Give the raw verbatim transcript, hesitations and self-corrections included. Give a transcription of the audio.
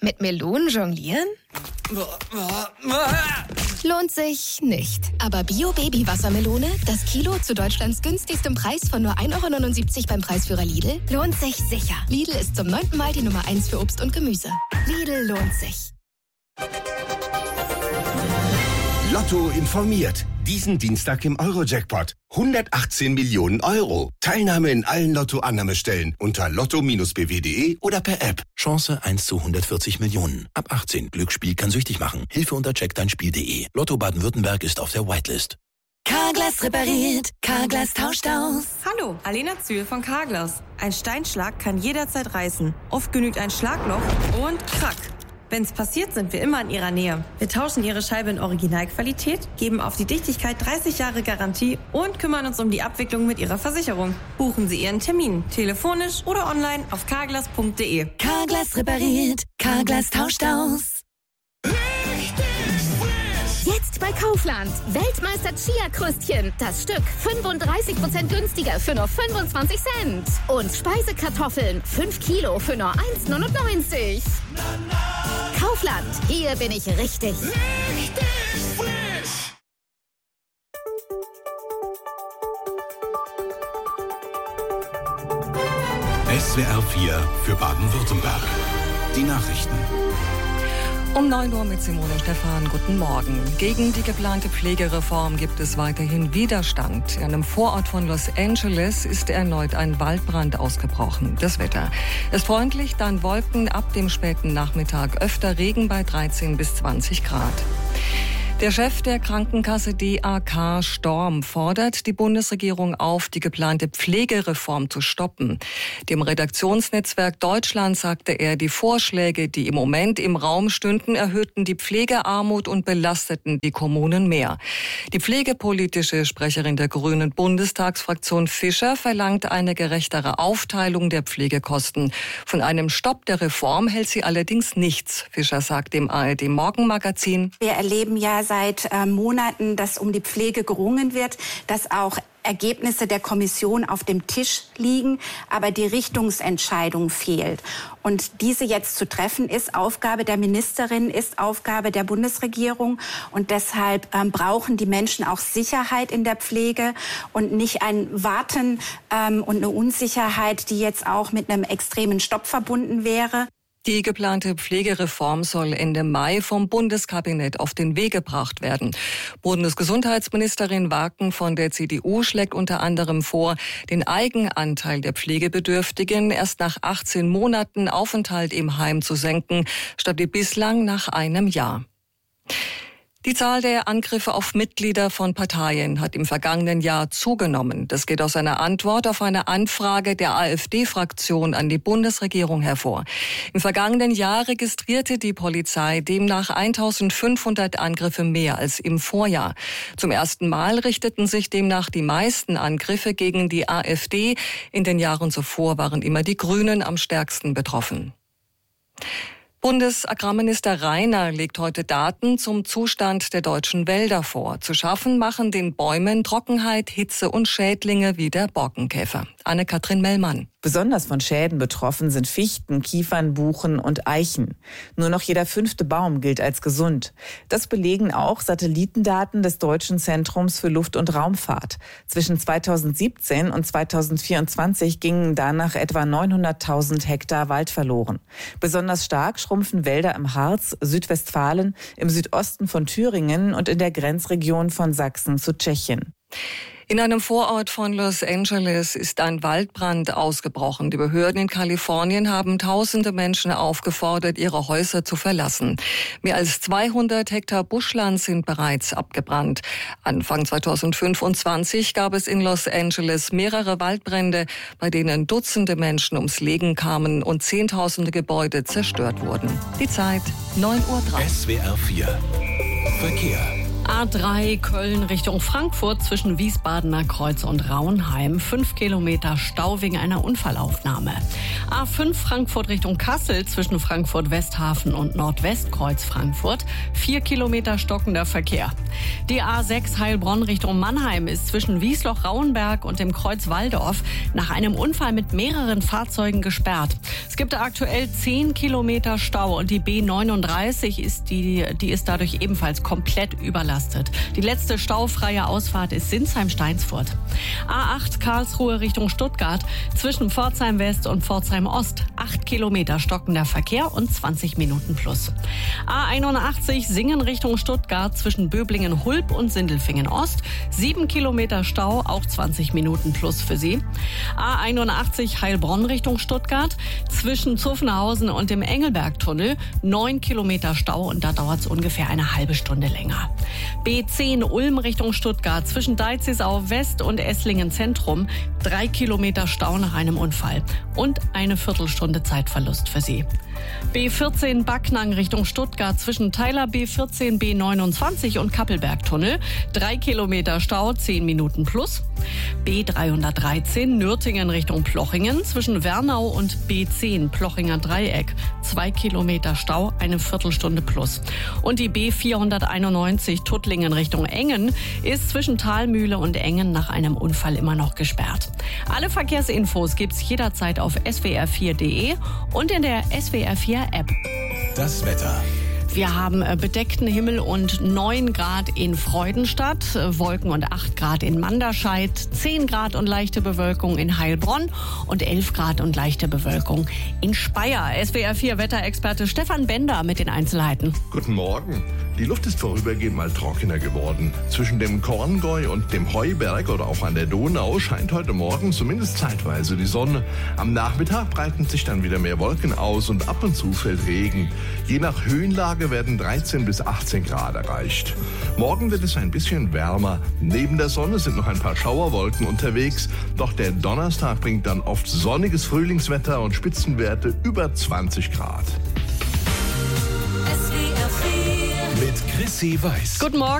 Mit Melonen jonglieren? Lohnt sich nicht. Aber Bio-Baby-Wassermelone, das Kilo zu Deutschlands günstigstem Preis von nur ein Euro neunundsiebzig beim Preisführer Lidl, lohnt sich sicher. Lidl ist zum neunten Mal die Nummer eins für Obst und Gemüse. Lidl lohnt sich. Lotto informiert. Diesen Dienstag im Euro-Jackpot. hundertachtzehn Millionen Euro. Teilnahme in allen Lotto-Annahmestellen unter lotto Bindestrich b w punkt d e oder per App. Chance eins zu hundertvierzig Millionen. Ab achtzehn. Glücksspiel kann süchtig machen. Hilfe unter check dein Spiel punkt de. Lotto Baden-Württemberg ist auf der Whitelist. Carglass repariert. Carglass tauscht aus. Hallo, Alena Zühl von Carglass. Ein Steinschlag kann jederzeit reißen. Oft genügt ein Schlagloch und krack. Wenn's passiert, sind wir immer in Ihrer Nähe. Wir tauschen Ihre Scheibe in Originalqualität, geben auf die Dichtigkeit dreißig Jahre Garantie und kümmern uns um die Abwicklung mit Ihrer Versicherung. Buchen Sie Ihren Termin, telefonisch oder online auf carglass punkt de. Carglass repariert. Carglass tauscht aus. Jetzt bei Kaufland. Weltmeister Chia-Krüstchen. Das Stück fünfunddreißig Prozent günstiger für nur fünfundzwanzig Cent. Und Speisekartoffeln. fünf Kilo für nur eins neunundneunzig. Kaufland. Hier bin ich richtig. Richtig frisch. S W R vier für Baden-Württemberg. Die Nachrichten. Um neun Uhr mit Simone Stephan. Guten Morgen. Gegen die geplante Pflegereform gibt es weiterhin Widerstand. In einem Vorort von Los Angeles ist erneut ein Waldbrand ausgebrochen. Das Wetter ist freundlich, dann Wolken, ab dem späten Nachmittag öfter Regen bei dreizehn bis zwanzig Grad. Der Chef der Krankenkasse D A K, Storm, fordert die Bundesregierung auf, die geplante Pflegereform zu stoppen. Dem Redaktionsnetzwerk Deutschland sagte er, die Vorschläge, die im Moment im Raum stünden, erhöhten die Pflegearmut und belasteten die Kommunen mehr. Die pflegepolitische Sprecherin der Grünen Bundestagsfraktion Fischer verlangt eine gerechtere Aufteilung der Pflegekosten. Von einem Stopp der Reform hält sie allerdings nichts. Fischer sagt dem A R D Morgenmagazin: Wir erleben ja seit äh, Monaten, dass um die Pflege gerungen wird, dass auch Ergebnisse der Kommission auf dem Tisch liegen, aber die Richtungsentscheidung fehlt. Und diese jetzt zu treffen, ist Aufgabe der Ministerin, ist Aufgabe der Bundesregierung. Und deshalb ähm, brauchen die Menschen auch Sicherheit in der Pflege und nicht ein Warten ähm, und eine Unsicherheit, die jetzt auch mit einem extremen Stopp verbunden wäre. Die geplante Pflegereform soll Ende Mai vom Bundeskabinett auf den Weg gebracht werden. Bundesgesundheitsministerin Waken von der C D U schlägt unter anderem vor, den Eigenanteil der Pflegebedürftigen erst nach achtzehn Monaten Aufenthalt im Heim zu senken, statt wie bislang nach einem Jahr. Die Zahl der Angriffe auf Mitglieder von Parteien hat im vergangenen Jahr zugenommen. Das geht aus einer Antwort auf eine Anfrage der AfD-Fraktion an die Bundesregierung hervor. Im vergangenen Jahr registrierte die Polizei demnach eintausendfünfhundert Angriffe mehr als im Vorjahr. Zum ersten Mal richteten sich demnach die meisten Angriffe gegen die AfD. In den Jahren zuvor waren immer die Grünen am stärksten betroffen. Bundesagrarminister Rainer legt heute Daten zum Zustand der deutschen Wälder vor. Zu schaffen machen den Bäumen Trockenheit, Hitze und Schädlinge wie der Borkenkäfer. Anne-Kathrin Mellmann. Besonders von Schäden betroffen sind Fichten, Kiefern, Buchen und Eichen. Nur noch jeder fünfte Baum gilt als gesund. Das belegen auch Satellitendaten des Deutschen Zentrums für Luft- und Raumfahrt. Zwischen zweitausendsiebzehn und zweitausendvierundzwanzig gingen danach etwa neunhunderttausend Hektar Wald verloren. Besonders stark schrumpfen Wälder im Harz, Südwestfalen, im Südosten von Thüringen und in der Grenzregion von Sachsen zu Tschechien. In einem Vorort von Los Angeles ist ein Waldbrand ausgebrochen. Die Behörden in Kalifornien haben tausende Menschen aufgefordert, ihre Häuser zu verlassen. Mehr als zweihundert Hektar Buschland sind bereits abgebrannt. Anfang zweitausendfünfundzwanzig gab es in Los Angeles mehrere Waldbrände, bei denen Dutzende Menschen ums Leben kamen und zehntausende Gebäude zerstört wurden. Die Zeit neun Uhr drei. S W R vier Verkehr. A drei Köln Richtung Frankfurt zwischen Wiesbadener Kreuz und Raunheim. Fünf Kilometer Stau wegen einer Unfallaufnahme. A fünf Frankfurt Richtung Kassel zwischen Frankfurt Westhafen und Nordwestkreuz Frankfurt. Vier Kilometer stockender Verkehr. Die A sechs Heilbronn Richtung Mannheim ist zwischen Wiesloch-Rauenberg und dem Kreuz Walldorf nach einem Unfall mit mehreren Fahrzeugen gesperrt. Es gibt aktuell zehn Kilometer Stau und die B neununddreißig ist, die, die ist dadurch ebenfalls komplett überlastet. Die letzte staufreie Ausfahrt ist Sinsheim-Steinsfurt. A acht Karlsruhe Richtung Stuttgart zwischen Pforzheim West und Pforzheim Ost. acht Kilometer stockender Verkehr und zwanzig Minuten plus. A einundachtzig Singen Richtung Stuttgart zwischen Böblingen-Hulb und Sindelfingen Ost. sieben Kilometer Stau, auch zwanzig Minuten plus für Sie. A einundachtzig Heilbronn Richtung Stuttgart zwischen Zuffenhausen und dem Engelbergtunnel. neun Kilometer Stau und da dauert es ungefähr eine halbe Stunde länger. B zehn Ulm Richtung Stuttgart zwischen Deizisau West und Esslingen Zentrum. drei Kilometer Stau nach einem Unfall und eine Viertelstunde Zeitverlust für Sie. B vierzehn Backnang Richtung Stuttgart zwischen Teiler B vierzehn B neunundzwanzig und Kappelbergtunnel. drei Kilometer Stau, zehn Minuten plus. B dreihundertdreizehn Nürtingen Richtung Plochingen zwischen Wernau und B zehn Plochinger Dreieck. zwei Kilometer Stau, eine Viertelstunde plus. Und die B vierhunderteinundneunzig Tuttlingen Richtung Engen ist zwischen Thalmühle und Engen nach einem Unfall immer noch gesperrt. Alle Verkehrsinfos gibt's jederzeit auf S W R vier Punkt de und in der S W R vier App. Das Wetter. Wir haben bedeckten Himmel und neun Grad in Freudenstadt, Wolken und acht Grad in Manderscheid, zehn Grad und leichte Bewölkung in Heilbronn und elf Grad und leichte Bewölkung in Speyer. S W R vier Wetterexperte Stefan Bender mit den Einzelheiten. Guten Morgen. Die Luft ist vorübergehend mal trockener geworden. Zwischen dem Korngäu und dem Heuberg oder auch an der Donau scheint heute Morgen zumindest zeitweise die Sonne. Am Nachmittag breiten sich dann wieder mehr Wolken aus und ab und zu fällt Regen. Je nach Höhenlage werden dreizehn bis achtzehn Grad erreicht. Morgen wird es ein bisschen wärmer. Neben der Sonne sind noch ein paar Schauerwolken unterwegs. Doch der Donnerstag bringt dann oft sonniges Frühlingswetter und Spitzenwerte über zwanzig Grad. Mit Chrissy Weiß. Guten Morgen.